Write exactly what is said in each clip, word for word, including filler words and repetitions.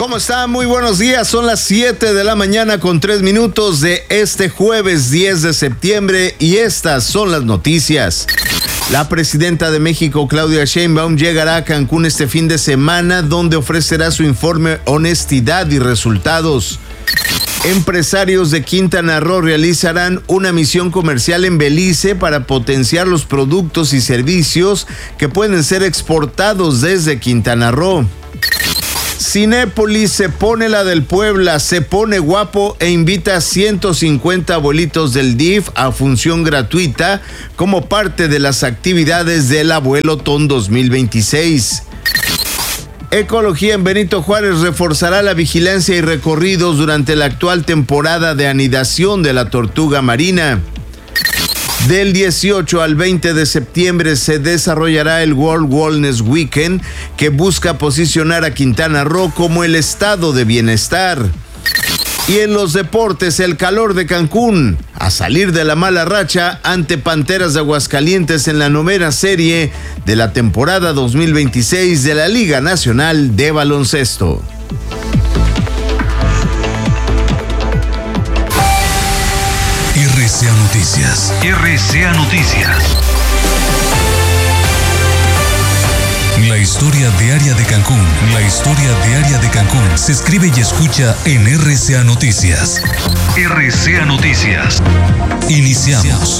¿Cómo están? Muy buenos días. Son las siete de la mañana con tres minutos de este jueves diez de septiembre y estas son las noticias. La presidenta de México, Claudia Sheinbaum, llegará a Cancún este fin de semana, donde ofrecerá su informe Honestidad y Resultados. Empresarios de Quintana Roo realizarán una misión comercial en Belice para potenciar los productos y servicios que pueden ser exportados desde Quintana Roo. Cinépolis se pone la del Puebla, se pone guapo e invita a ciento cincuenta abuelitos del D I F a función gratuita como parte de las actividades del Abuelotón dos mil veintiséis. Ecología en Benito Juárez reforzará la vigilancia y recorridos durante la actual temporada de anidación de la tortuga marina. Del dieciocho al veinte de septiembre se desarrollará el World Wellness Weekend, que busca posicionar a Quintana Roo como el estado de bienestar. Y en los deportes, el calor de Cancún, a salir de la mala racha ante Panteras de Aguascalientes en la novena serie de la temporada dos mil veintiséis de la Liga Nacional de Baloncesto. R C A Noticias. R C A Noticias. La historia diaria de Cancún. La historia diaria de Cancún se escribe y escucha en R C A Noticias. R C A Noticias. Iniciamos.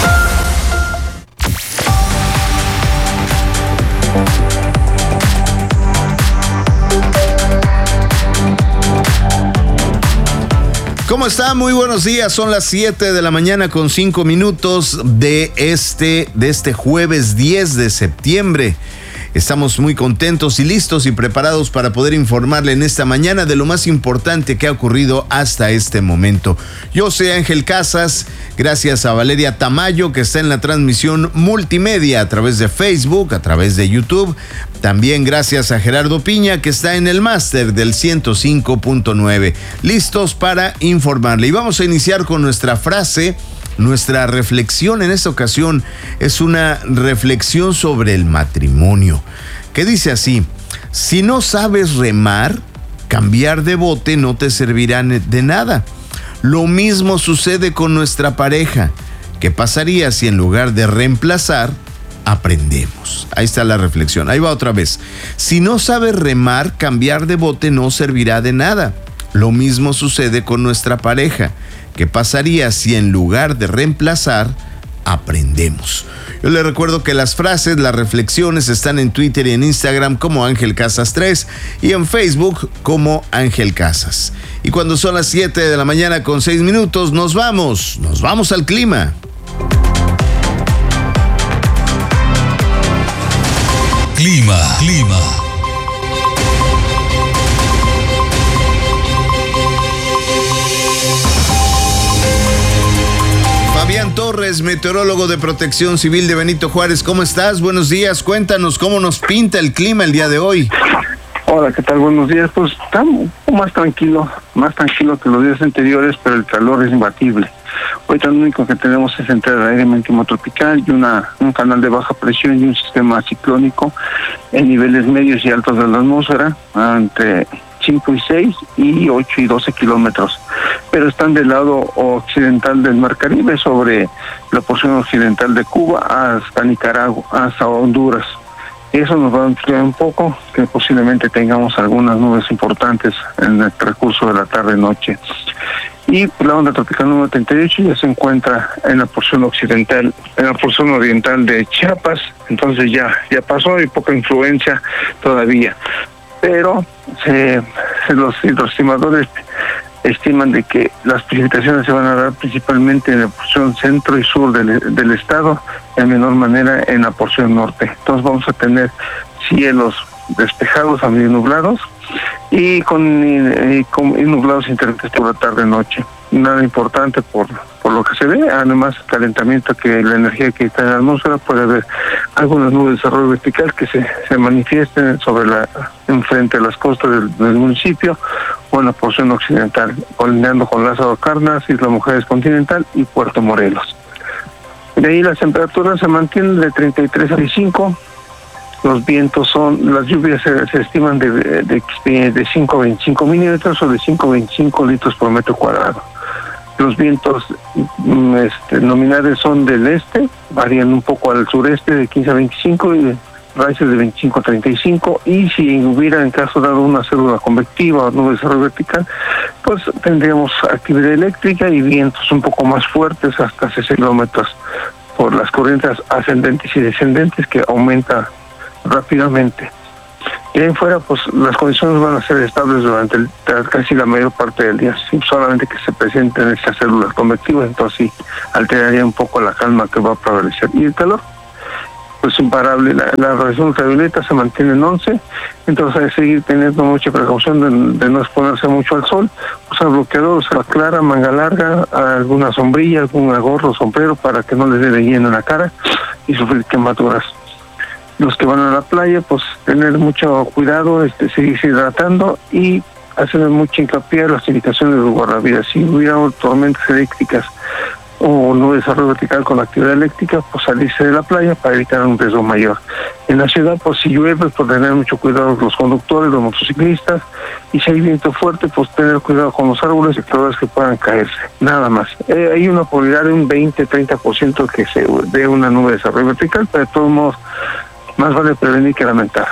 ¿Cómo está? Muy buenos días. Son las siete de la mañana con cinco minutos de este, de este jueves diez de septiembre. Estamos muy contentos y listos y preparados para poder informarle en esta mañana de lo más importante que ha ocurrido hasta este momento. Yo soy Ángel Casas, gracias a Valeria Tamayo, que está en la transmisión multimedia a través de Facebook, a través de YouTube. También gracias a Gerardo Piña, que está en el máster del ciento cinco punto nueve. Listos para informarle. Y vamos a iniciar con nuestra frase. Nuestra reflexión en esta ocasión es una reflexión sobre el matrimonio, que dice así: si no sabes remar, cambiar de bote no te servirá de nada. Lo mismo sucede con nuestra pareja. ¿Qué pasaría si en lugar de reemplazar, aprendemos? Ahí está la reflexión. Ahí va otra vez. Si no sabes remar, cambiar de bote no servirá de nada. Lo mismo sucede con nuestra pareja. ¿Qué pasaría si en lugar de reemplazar, aprendemos? Yo le recuerdo que las frases, las reflexiones están en Twitter y en Instagram como Ángel Casas tres y en Facebook como Ángel Casas. Y cuando son las siete de la mañana con seis minutos, nos vamos, nos vamos al clima. Clima, clima. Fabián Torres, meteorólogo de Protección Civil de Benito Juárez. ¿Cómo estás? Buenos días. Cuéntanos cómo nos pinta el clima el día de hoy. Hola, ¿qué tal? Buenos días. Pues está un poco más tranquilo, más tranquilo que los días anteriores, pero el calor es imbatible. Ahorita lo único que tenemos es entrada de aire marítimo tropical y una, un canal de baja presión y un sistema ciclónico en niveles medios y altos de la atmósfera, entre cinco y seis y ocho y doce kilómetros, pero están del lado occidental del Mar Caribe, sobre la porción occidental de Cuba hasta Nicaragua, hasta Honduras. Eso nos va a enfriar un poco, que posiblemente tengamos algunas nubes importantes en el transcurso de la tarde-noche. Y la onda tropical número treinta y ocho ya se encuentra en la porción occidental, en la porción oriental de Chiapas, entonces ya, ya pasó y poca influencia todavía. Pero se, se los hidroestimadores estiman de que las precipitaciones se van a dar principalmente en la porción centro y sur del, del estado, y en menor manera en la porción norte. Entonces vamos a tener cielos despejados a medio nublados y con, y con y nublados intermitentes por la tarde-noche. Nada importante por por lo que se ve, además calentamiento, que la energía que está en la atmósfera, puede haber algunas nubes de desarrollo vertical que se, se manifiesten sobre la enfrente de las costas del, del municipio o en la porción occidental, colindeando con Lázaro Cárdenas, Isla Mujeres Continental y Puerto Morelos. De ahí las temperaturas se mantienen de treinta y tres a treinta y cinco, Los vientos son, las lluvias se, se estiman de, de, de cinco a veinticinco milímetros o de cinco a veinticinco litros por metro cuadrado. Los vientos este, nominales son del este, varían un poco al sureste de quince a veinticinco y de raíces de veinticinco a treinta y cinco, y si hubiera en caso dado una célula convectiva o nube de desarrollo vertical, pues tendríamos actividad eléctrica y vientos un poco más fuertes, hasta sesenta kilómetros por las corrientes ascendentes y descendentes, que aumenta rápidamente. Y ahí fuera, pues las condiciones van a ser estables durante el, casi la mayor parte del día, sí, solamente que se presenten estas células convectivas, entonces sí alteraría un poco la calma que va a prevalecer. Y el calor, pues imparable. La, la radiación ultravioleta se mantiene en once, entonces hay que seguir teniendo mucha precaución de, de no exponerse mucho al sol, usar bloqueador, usar clara, manga larga, alguna sombrilla, algún gorro, sombrero, para que no les dé de lleno en la cara y sufrir quemaduras. Los que van a la playa, pues tener mucho cuidado, este, seguirse hidratando y hacer mucho hincapié en las indicaciones de guardavidas. Si hubiera tormentas eléctricas o no desarrollo vertical con actividad eléctrica, pues salirse de la playa para evitar un riesgo mayor. En la ciudad, pues si llueve, pues tener mucho cuidado los conductores, los motociclistas, y si hay viento fuerte, pues tener cuidado con los árboles y sectores que puedan caerse, nada más. Eh, hay una probabilidad de un veinte a treinta por ciento que se dé una nube de desarrollo vertical, pero de todos modos, más vale prevenir que lamentar.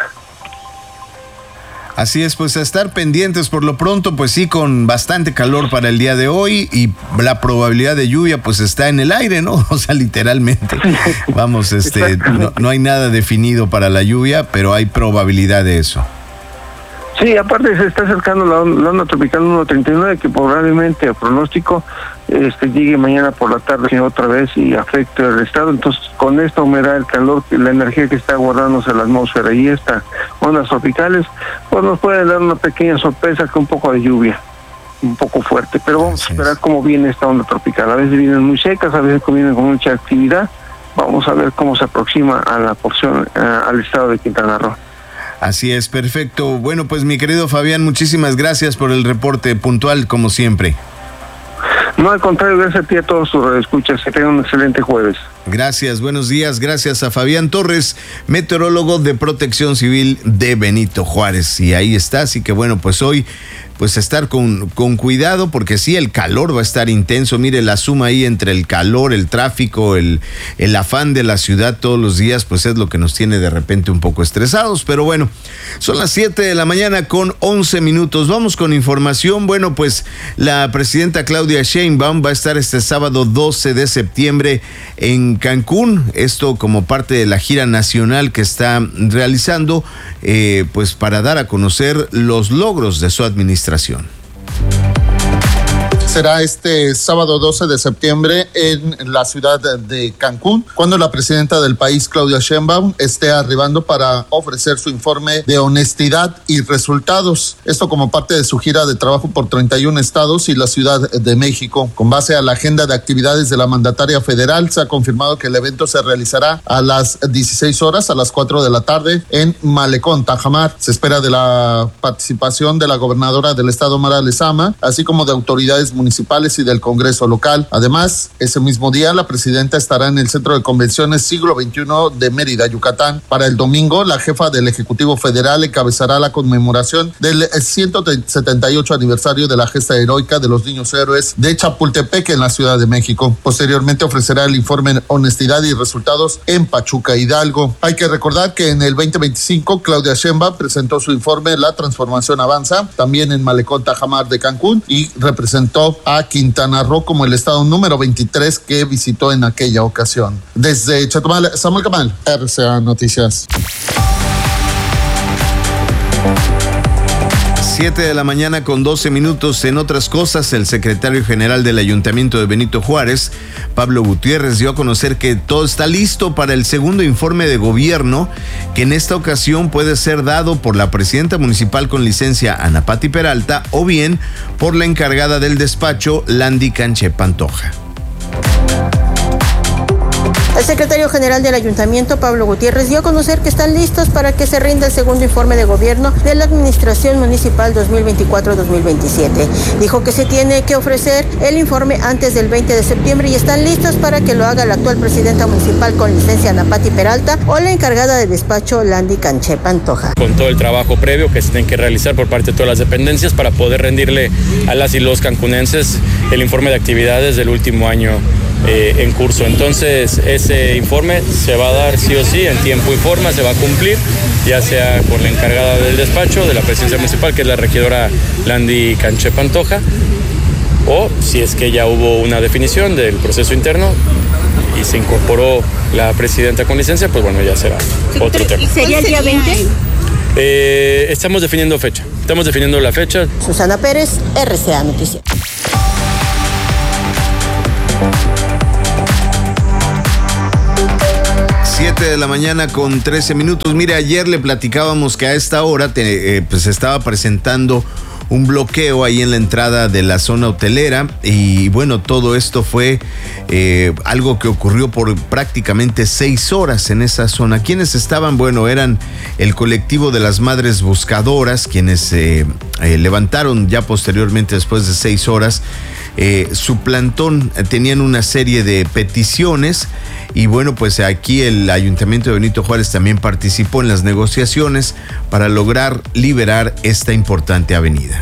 Así es, pues a estar pendientes por lo pronto, pues sí, con bastante calor para el día de hoy, y la probabilidad de lluvia pues está en el aire, ¿no? O sea, literalmente. Vamos, este, no, no hay nada definido para la lluvia, pero hay probabilidad de eso. Sí, aparte se está acercando la, la onda tropical uno treinta y nueve, que probablemente a pronóstico este, llegue mañana por la tarde otra vez y afecte el estado. Entonces, con esta humedad, el calor, la energía que está guardándose en la atmósfera y estas ondas tropicales, pues nos puede dar una pequeña sorpresa con un poco de lluvia, un poco fuerte. Pero vamos a esperar cómo viene esta onda tropical. A veces vienen muy secas, a veces vienen con mucha actividad. Vamos a ver cómo se aproxima a la porción, uh, al estado de Quintana Roo. Así es, perfecto. Bueno, pues mi querido Fabián, muchísimas gracias por el reporte puntual, como siempre. No, al contrario, gracias a ti y a todos tus radioescuchas. Que tengan un excelente jueves. Gracias, buenos días. Gracias a Fabián Torres, meteorólogo de Protección Civil de Benito Juárez. Y ahí está, así que bueno, pues hoy, pues estar con, con cuidado, porque sí, el calor va a estar intenso. Mire, la suma ahí entre el calor, el tráfico, el, el afán de la ciudad todos los días, pues es lo que nos tiene de repente un poco estresados. Pero bueno, son las siete de la mañana con once minutos. Vamos con información. Bueno, pues la presidenta Claudia Sheinbaum va a estar este sábado doce de septiembre en Cancún, esto como parte de la gira nacional que está realizando, eh, pues para dar a conocer los logros de su administración. Será este sábado doce de septiembre en la ciudad de Cancún, cuando la presidenta del país, Claudia Sheinbaum, esté arribando para ofrecer su informe de honestidad y resultados. Esto como parte de su gira de trabajo por treinta y un estados y la Ciudad de México. Con base a la agenda de actividades de la mandataria federal, se ha confirmado que el evento se realizará a las dieciséis horas, a las cuatro de la tarde, en Malecón, Tajamar. Se espera de la participación de la gobernadora del estado, Mara Lezama, así como de autoridades municipales y del Congreso local. Además, ese mismo día la presidenta estará en el Centro de Convenciones Siglo veintiuno de Mérida, Yucatán. Para el domingo, la jefa del Ejecutivo Federal encabezará la conmemoración del ciento setenta y ocho aniversario de la gesta heroica de los niños héroes de Chapultepec en la Ciudad de México. Posteriormente ofrecerá el informe Honestidad y Resultados en Pachuca, Hidalgo. Hay que recordar que en el veinte veinticinco Claudia Sheinbaum presentó su informe La Transformación Avanza, también en Malecón, Tajamar de Cancún, y representó a Quintana Roo como el estado número veintitrés que visitó en aquella ocasión. Desde Chetumal, Samuel Camal, R C A Noticias. siete de la mañana con doce minutos. En otras cosas, el secretario general del Ayuntamiento de Benito Juárez, Pablo Gutiérrez, dio a conocer que todo está listo para el segundo informe de gobierno, que en esta ocasión puede ser dado por la presidenta municipal con licencia, Ana Pati Peralta, o bien por la encargada del despacho, Landy Canché Pantoja. El secretario general del ayuntamiento, Pablo Gutiérrez, dio a conocer que están listos para que se rinda el segundo informe de gobierno de la administración municipal dos mil veinticuatro dos mil veintisiete. Dijo que se tiene que ofrecer el informe antes del veinte de septiembre y están listos para que lo haga la actual presidenta municipal con licencia Ana Pati Peralta o la encargada de despacho Landy Canché Pantoja. Con todo el trabajo previo que se tiene que realizar por parte de todas las dependencias para poder rendirle a las y los cancunenses el informe de actividades del último año eh, en curso. Entonces ese informe se va a dar sí o sí en tiempo y forma, se va a cumplir, ya sea por la encargada del despacho de la presidencia municipal, que es la regidora Landy Canché Pantoja, o si es que ya hubo una definición del proceso interno y se incorporó la presidenta con licencia, pues bueno, ya será otro tema. ¿Sería el día veinte? Eh, estamos definiendo fecha, estamos definiendo la fecha. Susana Pérez, R C A Noticias. siete de la mañana con trece minutos. Mire, ayer le platicábamos que a esta hora te, eh, pues estaba presentando un bloqueo ahí en la entrada de la zona hotelera y bueno, todo esto fue eh, algo que ocurrió por prácticamente seis horas en esa zona. ¿Quiénes estaban? Bueno, eran el colectivo de las Madres Buscadoras, quienes eh, eh, levantaron ya posteriormente, después de seis horas, eh, su plantón. Tenían una serie de peticiones y bueno, pues aquí el Ayuntamiento de Benito Juárez también participó en las negociaciones para lograr liberar esta importante avenida.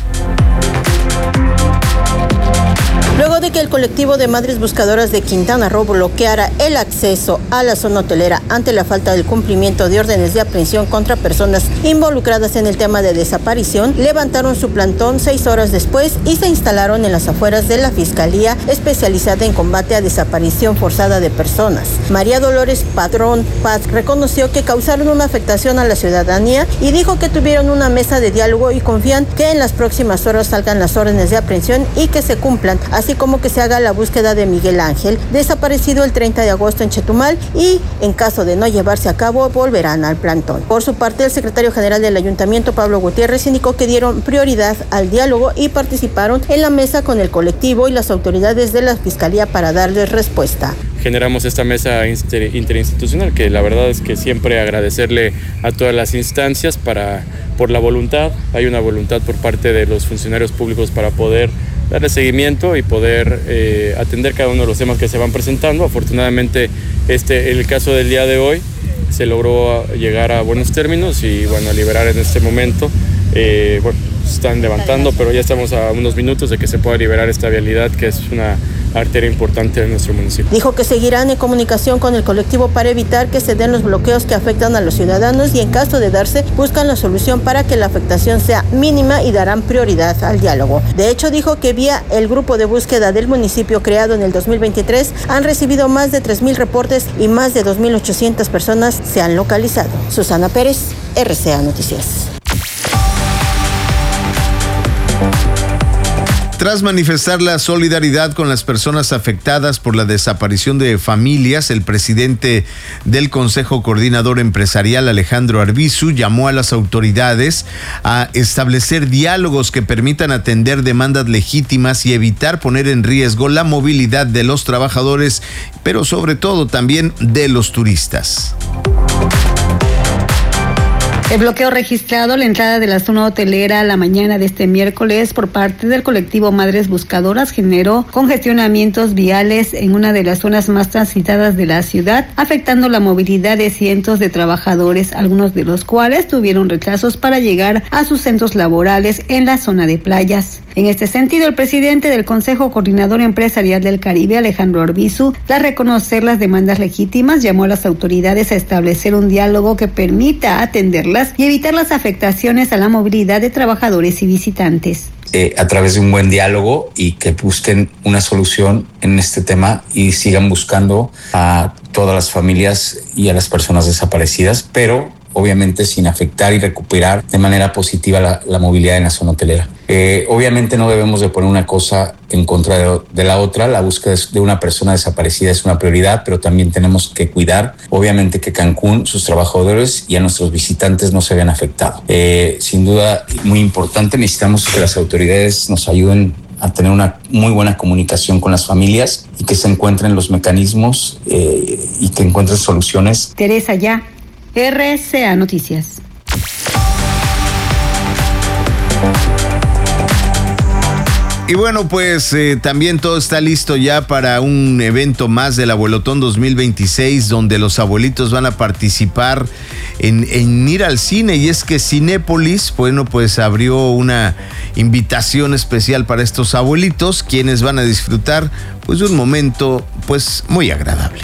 Luego de que el colectivo de Madres Buscadoras de Quintana Roo bloqueara el acceso a la zona hotelera ante la falta del cumplimiento de órdenes de aprehensión contra personas involucradas en el tema de desaparición, levantaron su plantón seis horas después y se instalaron en las afueras de la Fiscalía especializada en combate a desaparición forzada de personas. María Dolores Padrón Paz reconoció que causaron una afectación a la ciudadanía y dijo que tuvieron una mesa de diálogo y confían que en las próximas horas salgan las órdenes de aprehensión y que se cumplan, así como que se haga la búsqueda de Miguel Ángel, desaparecido el treinta de agosto en Chetumal, y en caso de no llevarse a cabo, volverán al plantón. Por su parte, el secretario general del ayuntamiento, Pablo Gutiérrez, indicó que dieron prioridad al diálogo y participaron en la mesa con el colectivo y las autoridades de la Fiscalía para darles respuesta. Generamos esta mesa inter, interinstitucional que la verdad es que siempre agradecerle a todas las instancias para, por la voluntad. Hay una voluntad por parte de los funcionarios públicos para poder darle seguimiento y poder eh, atender cada uno de los temas que se van presentando. Afortunadamente, este, el caso del día de hoy se logró llegar a buenos términos y bueno, a liberar en este momento. Eh, bueno, están levantando, pero ya estamos a unos minutos de que se pueda liberar esta vialidad, que es una arteria importante de nuestro municipio. Dijo que seguirán en comunicación con el colectivo para evitar que se den los bloqueos que afectan a los ciudadanos y en caso de darse, buscan la solución para que la afectación sea mínima y darán prioridad al diálogo. De hecho, dijo que vía el grupo de búsqueda del municipio creado en el dos mil veintitrés han recibido más de tres mil reportes y más de dos mil ochocientas personas se han localizado. Susana Pérez, R C A Noticias. Tras manifestar la solidaridad con las personas afectadas por la desaparición de familias, el presidente del Consejo Coordinador Empresarial, Alejandro Arbizu, llamó a las autoridades a establecer diálogos que permitan atender demandas legítimas y evitar poner en riesgo la movilidad de los trabajadores, pero sobre todo también de los turistas. El bloqueo registrado a la entrada de la zona hotelera la mañana de este miércoles por parte del colectivo Madres Buscadoras generó congestionamientos viales en una de las zonas más transitadas de la ciudad, afectando la movilidad de cientos de trabajadores, algunos de los cuales tuvieron retrasos para llegar a sus centros laborales en la zona de playas. En este sentido, el presidente del Consejo Coordinador Empresarial del Caribe, Alejandro Arbizu, tras reconocer las demandas legítimas, llamó a las autoridades a establecer un diálogo que permita atenderlas y evitar las afectaciones a la movilidad de trabajadores y visitantes. Eh, a través de un buen diálogo y que busquen una solución en este tema y sigan buscando a todas las familias y a las personas desaparecidas, pero obviamente sin afectar y recuperar de manera positiva la, la movilidad en la zona hotelera. Eh, obviamente no debemos de poner una cosa en contra de, de la otra. La búsqueda de una persona desaparecida es una prioridad, pero también tenemos que cuidar, obviamente, que Cancún, sus trabajadores y a nuestros visitantes no se vean afectados. Eh, sin duda, muy importante, necesitamos que las autoridades nos ayuden a tener una muy buena comunicación con las familias y que se encuentren los mecanismos eh, y que encuentren soluciones. Teresa Ya, R C A Noticias. Y bueno, pues eh, también todo está listo ya para un evento más del Abuelotón dos mil veintiséis, donde los abuelitos van a participar en, en ir al cine. Y es que Cinépolis, bueno, pues abrió una invitación especial para estos abuelitos, quienes van a disfrutar pues de un momento pues muy agradable.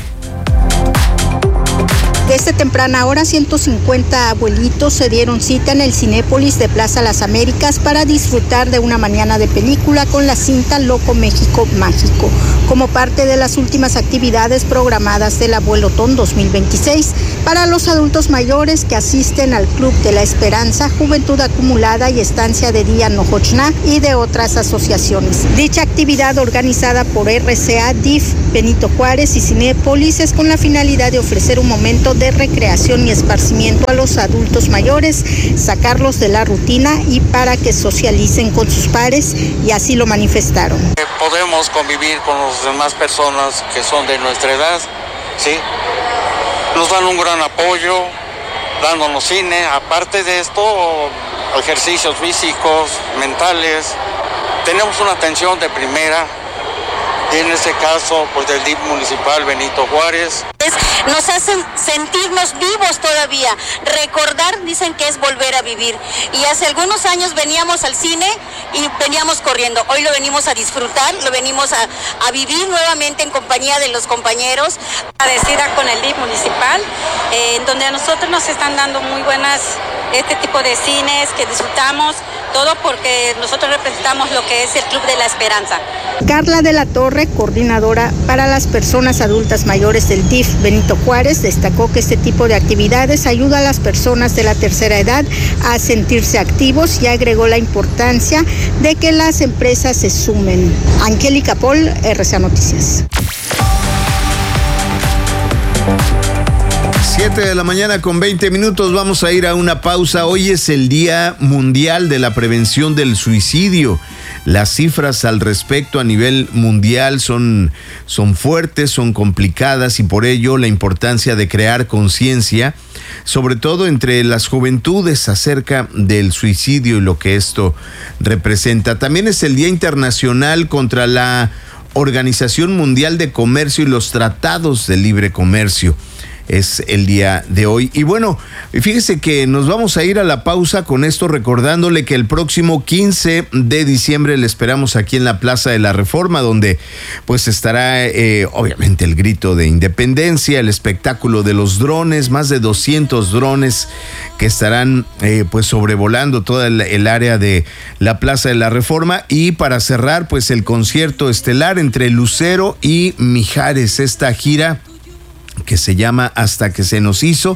Desde temprana hora, ciento cincuenta abuelitos se dieron cita en el Cinépolis de Plaza Las Américas para disfrutar de una mañana de película con la cinta Loco México Mágico, como parte de las últimas actividades programadas del Abuelotón dos mil veintiséis. Para los adultos mayores que asisten al Club de la Esperanza, Juventud Acumulada y Estancia de Día Nojochná y de otras asociaciones. Dicha actividad, organizada por R C A, D I F, Benito Juárez y Cinépolis, es con la finalidad de ofrecer un momento de recreación y esparcimiento a los adultos mayores, sacarlos de la rutina y para que socialicen con sus pares, y así lo manifestaron. Podemos convivir con las demás personas que son de nuestra edad, ¿sí? Nos dan un gran apoyo, dándonos cine. Aparte de esto, ejercicios físicos, mentales. Tenemos una atención de primera. Y en este caso, pues del D I F municipal Benito Juárez. Nos hacen sentirnos vivos todavía. Recordar, dicen que es volver a vivir. Y hace algunos años veníamos al cine y veníamos corriendo. Hoy lo venimos a disfrutar, lo venimos a, a vivir nuevamente en compañía de los compañeros. Agradecida con el D I F municipal, eh, en donde a nosotros nos están dando muy buenas, este tipo de cines que disfrutamos, todo porque nosotros representamos lo que es el Club de la Esperanza. Carla de la Torre, coordinadora para las personas adultas mayores del D I F Benito Juárez, destacó que este tipo de actividades ayuda a las personas de la tercera edad a sentirse activos y agregó la importancia de que las empresas se sumen. Angélica Paul, R C A Noticias. siete de la mañana con veinte minutos, vamos a ir a una pausa. Hoy es el Día Mundial de la Prevención del Suicidio. Las cifras al respecto a nivel mundial son, son fuertes, son complicadas, y por ello la importancia de crear conciencia, sobre todo entre las juventudes, acerca del suicidio y lo que esto representa. También es el Día Internacional contra la Organización Mundial de Comercio y los Tratados de Libre Comercio. Es el día de hoy. Y bueno, fíjese que nos vamos a ir a la pausa con esto, recordándole que el próximo quince de diciembre le esperamos aquí en la Plaza de la Reforma, donde pues estará eh, obviamente el grito de independencia, el espectáculo de los drones, más de doscientos drones que estarán eh, pues sobrevolando toda el, el área de la Plaza de la Reforma. Y para cerrar, pues el concierto estelar entre Lucero y Mijares, esta gira que se llama Hasta que se nos hizo,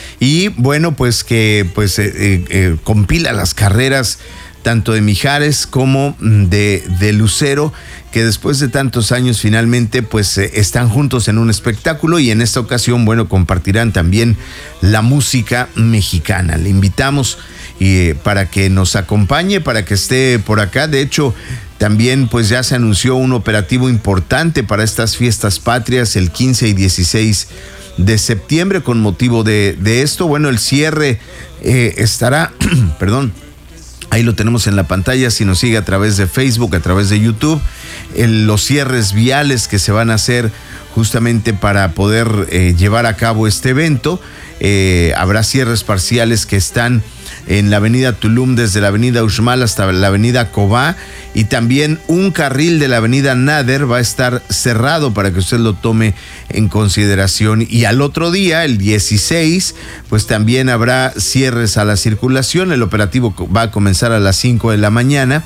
y bueno, pues que pues eh, eh, compila las carreras tanto de Mijares como de, de Lucero, que después de tantos años finalmente pues eh, están juntos en un espectáculo, y en esta ocasión, bueno, compartirán también la música mexicana. Le invitamos eh, para que nos acompañe, para que esté por acá. De hecho, también pues ya se anunció un operativo importante para estas fiestas patrias el quince y dieciséis de septiembre con motivo de, de esto. Bueno, el cierre eh, estará, perdón, ahí lo tenemos en la pantalla si nos sigue a través de Facebook, a través de YouTube, el, los cierres viales que se van a hacer justamente para poder eh, llevar a cabo este evento. Eh, habrá cierres parciales que están en la avenida Tulum, desde la avenida Uxmal hasta la avenida Cobá, y también un carril de la avenida Nader va a estar cerrado para que usted lo tome en consideración. Y al otro día, el dieciséis, pues también habrá cierres a la circulación. El operativo va a comenzar a las cinco de la mañana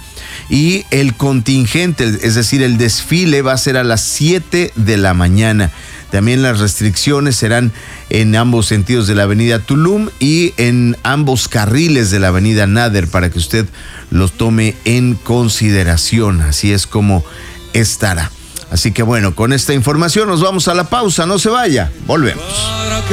y el contingente, es decir, el desfile, va a ser a las siete de la mañana. También las restricciones serán en ambos sentidos de la avenida Tulum y en ambos carriles de la avenida Nader, para que usted los tome en consideración. Así es como estará. Así que bueno, con esta información nos vamos a la pausa. No se vaya, volvemos.